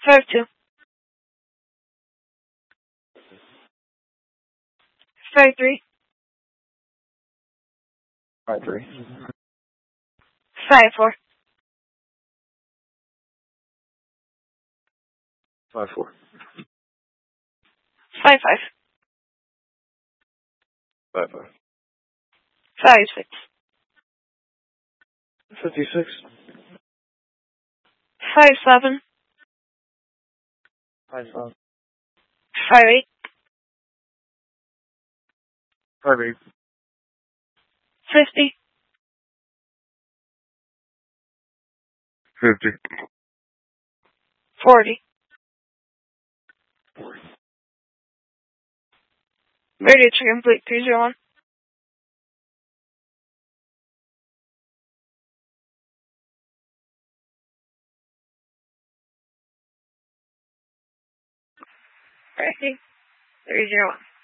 5-2. 5-3. 5-3. 5-4. 5-4. 5-5. 5-5. 5-6. 56. 5-7. 5-7. 5-8. 5-8. 50. 50. 40. Ready to complete 3-0-1. Ready? 3-0-1.